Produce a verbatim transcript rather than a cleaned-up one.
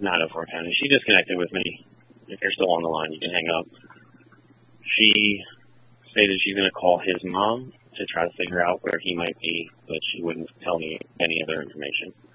nine oh four County. She disconnected with me. If you're still on the line, you can hang up. She stated she's going to call his mom to try to figure out where he might be, but she wouldn't tell me any other information.